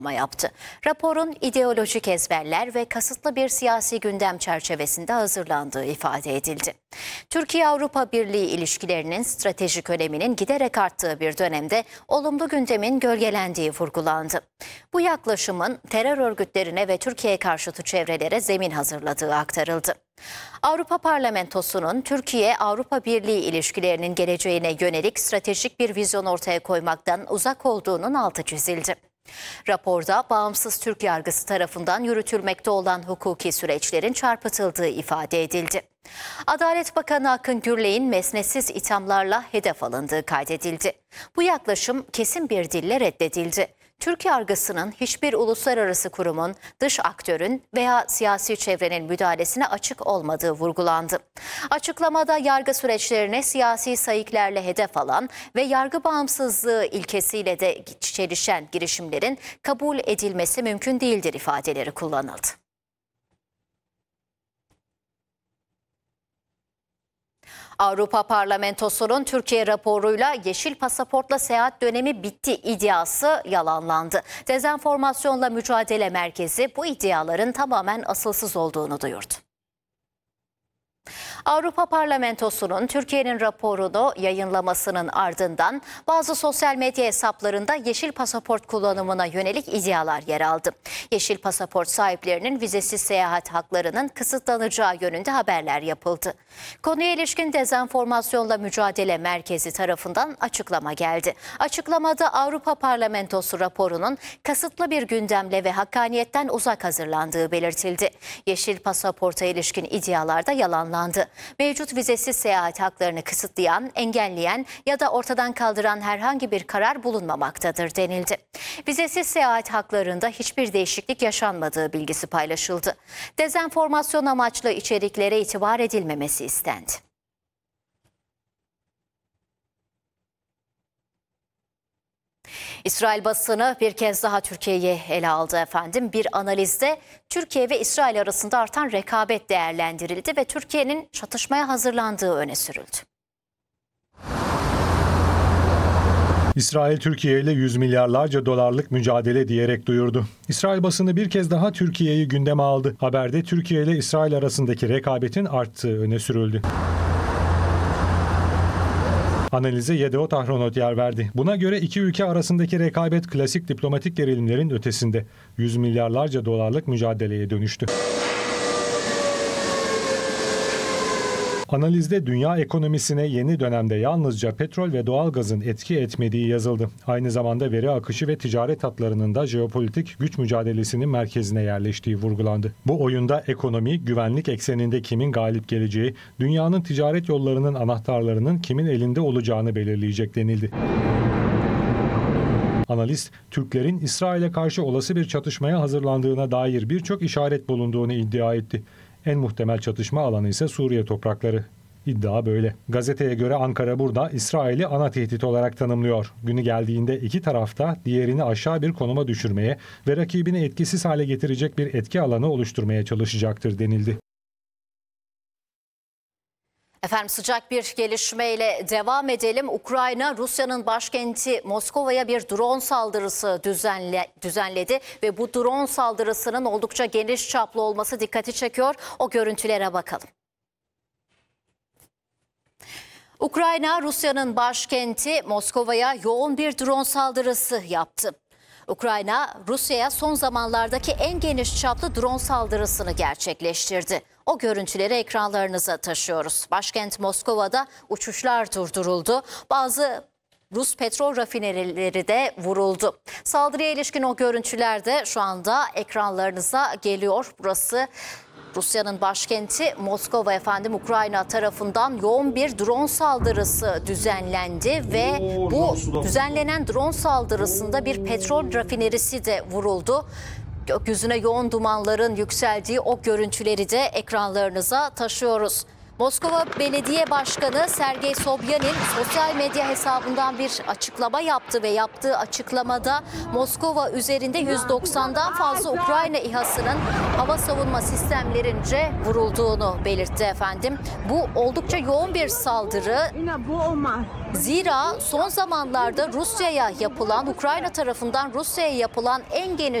yaptı. Raporun ideolojik ezberler ve kasıtlı bir siyasi gündem çerçevesinde hazırlandığı ifade edildi. Türkiye-Avrupa Birliği ilişkilerinin stratejik öneminin giderek arttığı bir dönemde olumlu gündemin gölgelendiği vurgulandı. Bu yaklaşımın terör örgütlerine ve Türkiye karşıtı çevrelere zemin hazırladığı aktarıldı. Avrupa Parlamentosu'nun Türkiye-Avrupa Birliği ilişkilerinin geleceğine yönelik stratejik bir vizyon ortaya koymaktan uzak olduğunun altı çizildi. Raporda bağımsız Türk yargısı tarafından yürütülmekte olan hukuki süreçlerin çarpıtıldığı ifade edildi. Adalet Bakanı Akın Gürley'in mesnetsiz ithamlarla hedef alındığı kaydedildi. Bu yaklaşım kesin bir dille reddedildi. Türk yargısının hiçbir uluslararası kurumun, dış aktörün veya siyasi çevrenin müdahalesine açık olmadığı vurgulandı. Açıklamada yargı süreçlerine siyasi sayıklarla hedef alan ve yargı bağımsızlığı ilkesiyle de çelişen girişimlerin kabul edilmesi mümkün değildir ifadeleri kullanıldı. Avrupa Parlamentosu'nun Türkiye raporuyla yeşil pasaportla seyahat dönemi bitti iddiası yalanlandı. Dezenformasyonla Mücadele Merkezi bu iddiaların tamamen asılsız olduğunu duyurdu. Avrupa Parlamentosu'nun Türkiye'nin raporunu yayınlamasının ardından bazı sosyal medya hesaplarında yeşil pasaport kullanımına yönelik iddialar yer aldı. Yeşil pasaport sahiplerinin vizesiz seyahat haklarının kısıtlanacağı yönünde haberler yapıldı. Konuya ilişkin Dezenformasyonla Mücadele Merkezi tarafından açıklama geldi. Açıklamada Avrupa Parlamentosu raporunun kasıtlı bir gündemle ve hakkaniyetten uzak hazırlandığı belirtildi. Yeşil pasaporta ilişkin iddialar da yalanlandı. Mevcut vizesiz seyahat haklarını kısıtlayan, engelleyen ya da ortadan kaldıran herhangi bir karar bulunmamaktadır denildi. Vizesiz seyahat haklarında hiçbir değişiklik yaşanmadığı bilgisi paylaşıldı. Dezenformasyon amaçlı içeriklere itibar edilmemesi istendi. İsrail basını bir kez daha Türkiye'yi ele aldı efendim. Bir analizde Türkiye ve İsrail arasında artan rekabet değerlendirildi ve Türkiye'nin çatışmaya hazırlandığı öne sürüldü. İsrail Türkiye ile 100 milyarlarca dolarlık mücadele diyerek duyurdu. İsrail basını bir kez daha Türkiye'yi gündeme aldı. Haberde Türkiye ile İsrail arasındaki rekabetin arttığı öne sürüldü. Analize Yedeot Ahronot yer verdi. Buna göre iki ülke arasındaki rekabet klasik diplomatik gerilimlerin ötesinde 100 milyarlarca dolarlık mücadeleye dönüştü. Analizde dünya ekonomisine yeni dönemde yalnızca petrol ve doğalgazın etki etmediği yazıldı. Aynı zamanda veri akışı ve ticaret hatlarının da jeopolitik güç mücadelesinin merkezine yerleştiği vurgulandı. Bu oyunda ekonomi, güvenlik ekseninde kimin galip geleceği, dünyanın ticaret yollarının anahtarlarının kimin elinde olacağını belirleyecek denildi. Analist, Türklerin İsrail'e karşı olası bir çatışmaya hazırlandığına dair birçok işaret bulunduğunu iddia etti. En muhtemel çatışma alanı ise Suriye toprakları. İddia böyle. Gazeteye göre Ankara burada İsrail'i ana tehdit olarak tanımlıyor. Günü geldiğinde iki tarafta diğerini aşağı bir konuma düşürmeye ve rakibini etkisiz hale getirecek bir etki alanı oluşturmaya çalışacaktır denildi. Efendim sıcak bir gelişmeyle devam edelim. Ukrayna, Rusya'nın başkenti Moskova'ya bir drone saldırısı düzenledi ve bu drone saldırısının oldukça geniş çaplı olması dikkati çekiyor. O görüntülere bakalım. Ukrayna, Rusya'nın başkenti Moskova'ya yoğun bir drone saldırısı yaptı. Ukrayna, Rusya'ya son zamanlardaki en geniş çaplı drone saldırısını gerçekleştirdi. O görüntüleri ekranlarınıza taşıyoruz. Başkent Moskova'da uçuşlar durduruldu. Bazı Rus petrol rafinerileri de vuruldu. Saldırıya ilişkin o görüntüler de şu anda ekranlarınıza geliyor. Burası Rusya'nın başkenti Moskova efendim. Ukrayna tarafından yoğun bir drone saldırısı düzenlendi ve bu düzenlenen drone saldırısında bir petrol rafinerisi de vuruldu. Gökyüzüne yoğun dumanların yükseldiği o görüntüleri de ekranlarınıza taşıyoruz. Moskova Belediye Başkanı Sergey Sobyanin sosyal medya hesabından bir açıklama yaptı ve yaptığı açıklamada Moskova üzerinde 190'dan fazla Ukrayna İHA'sının hava savunma sistemlerince vurulduğunu belirtti efendim. Bu oldukça yoğun bir saldırı. Zira son zamanlarda Ukrayna tarafından Rusya'ya yapılan en geniş